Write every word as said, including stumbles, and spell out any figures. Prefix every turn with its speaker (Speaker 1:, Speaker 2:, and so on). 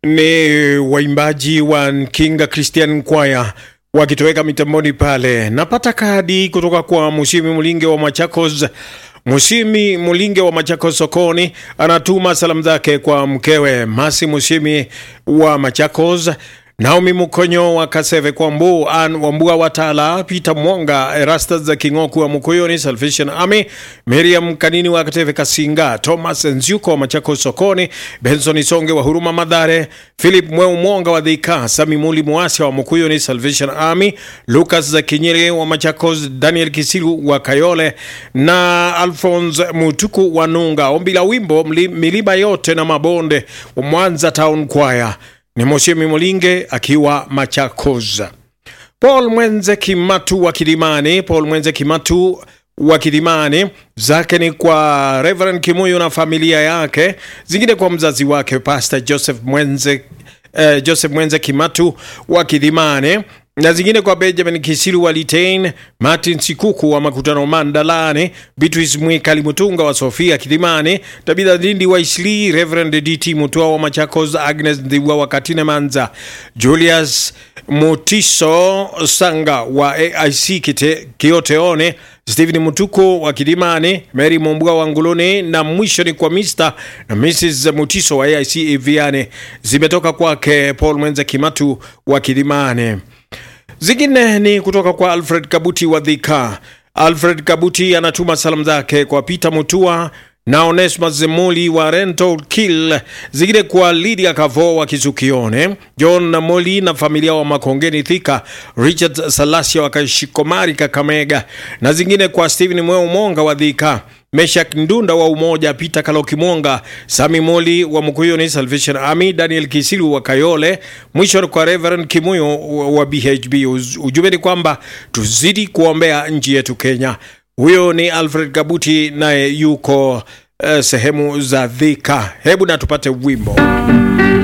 Speaker 1: Ni waimbaji wa Kinga Christian Choir wakitoweka mitamboni pale. Napata kadi kutoka kwa Musimi Mulinge wa Machakos. Musimi Mulinge wa Machakos sokoni anatuma salamu zake kwa mkewe Masi Musimi wa Machakos, Naomi Mukonyo wa Kaseve kwa Mbu, An Wambua Watala, Peter Mwonga, Erastus za Kingoku wa Mukuyoni Salvation Army, Miriam Kanini wa Kateve Kasinga, Thomas Nziuko wa Machakos sokoni, Benson Isonge wa Huruma Madhare, Philip Mweu Mwonga wa Dhika, Sami Muli Muasi wa Mukuyoni Salvation Army, Lucas za Kinyere wa Machakos, Daniel Kisilu wa Kayole na Alphonse Mutuku wa Nunga. Ombi la wimbo Milima Yote na Mabonde wa Mwanza Town Choir. Ni Musimi Mulinge akiwa Machakos. Paul Mwenze Kimatu wa Kilimani, Paul Mwenze Kimatu wa Kilimani, zake ni kwa Reverend Kimuyu na familia yake, zingine kwa mzazi wake Pastor Joseph Mwenze uh, Joseph Mwenze Kimatu wa Kilimani, na zingine kwa Benjamin Kisilu wa Litain, Martin Sikuku wa Makutano Mandalani, Beatrice Mwikali Mutunga wa Sofia Kilimani, Tabitha Dindi wa Isli, Reverend D T Mutua wa Machakos, Agnes Ndiwa wa Katine Manza, Julius Mutiso Sanga wa A I C Kite, Kioteone, Stephen Mutuko wa Kilimani, Mary Mombua wa Nguluni, na mwisho ni kwa Mister na Missus Mutiso wa A I C Eviane. Zimetoka kwake Paul Mwenze Kimatu wa Kilimani. Zingine ni kutoka kwa Alfred Kabuti wa Dhika. Alfred Kabuti anatuma salamu zake kwa Peter Mutua na Onesmus Zemoli wa Rental Kill, zingine kwa Lydia Kavo wa Kisukione, John Namoli na familia wa Makongeni Thika, Richard Salasia wa Kashikomari Kakamega, na zingine kwa Steven Mweu Monga wa Dhika, Meshak Ndunda wa Umoja, Peter Kaloki Monga, Sami Moli wa Mukuyoni Salvation Army, Daniel Kisilu wa Kayole, mwisho kwa Reverend Kimuyo wa B H B. Ujumbe ni kwamba tuzidi kuombea nchi yetu Kenya. Huyo ni Alfred Kabuti, naye yuko uh, sehemu za Dhika. Hebu na tupate wimbo.